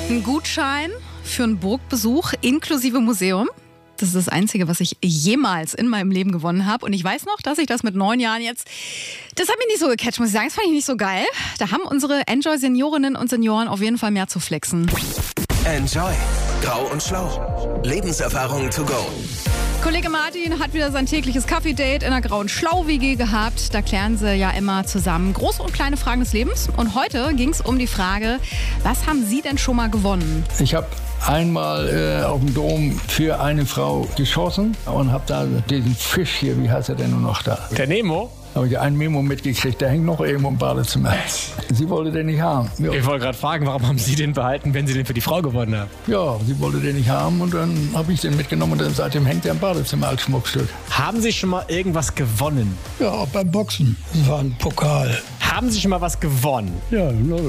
Ein Gutschein für einen Burgbesuch inklusive Museum. Das ist das Einzige, was ich jemals in meinem Leben gewonnen habe. Und ich weiß noch, dass ich das mit 9 Jahren jetzt... Das hat mich nicht so gecatcht, muss ich sagen. Das fand ich nicht so geil. Da haben unsere Enjoy-Seniorinnen und Senioren auf jeden Fall mehr zu flexen. Enjoy. Grau und Schlau. Lebenserfahrung to go. Kollege Martin hat wieder sein tägliches Kaffee-Date in einer grauen Schlau-WG gehabt. Da klären sie ja immer zusammen große und kleine Fragen des Lebens. Und heute ging es um die Frage, was haben Sie denn schon mal gewonnen? Ich habe einmal auf dem Dom für eine Frau geschossen und habe da diesen Fisch hier, wie heißt er denn nur noch da? Der Nemo? Habe ich ein Memo mitgekriegt, der hängt noch irgendwo im Badezimmer. Sie wollte den nicht haben. Ja. Ich wollte gerade fragen, warum haben Sie den behalten, wenn Sie den für die Frau gewonnen haben? Ja, sie wollte den nicht haben und dann habe ich den mitgenommen und dann seitdem hängt er im Badezimmer als Schmuckstück. Haben Sie schon mal irgendwas gewonnen? Ja, beim Boxen. Das war ein Pokal. Haben Sie schon mal was gewonnen? Ja,